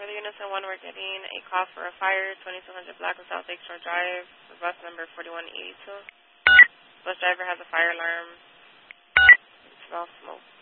For the Unison 1, we're getting a call for a fire, 2200 Black and South Lakeshore Drive, for bus number 4182. Bus driver has a fire alarm. It smells smoke.